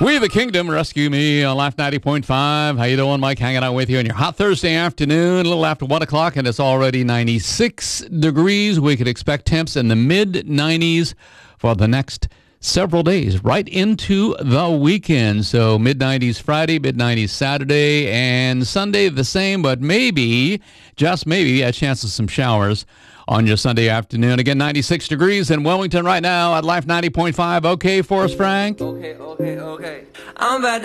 We the Kingdom, Rescue Me on Life 90.5. How you doing, Mike? Hanging out with you on your hot Thursday afternoon, a little after 1 o'clock, and it's already 96 degrees. We could expect temps in the mid-90s for the next several days, right into the weekend. So mid-90s Friday, mid-90s Saturday, and Sunday the same, but maybe, just maybe, a chance of some showers on your Sunday afternoon. Again, 96 degrees in Wilmington right now at Life 90.5. Okay for us, Frank? Okay. I'm about to